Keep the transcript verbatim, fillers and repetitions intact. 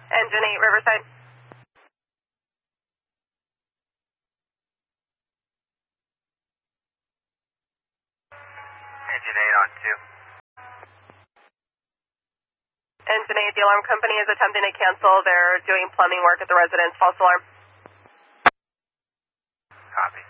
Engine eight, Riverside. Engine eight on two. Engine eight, the alarm company is attempting to cancel. They're doing plumbing work at the residence. False alarm. Copy.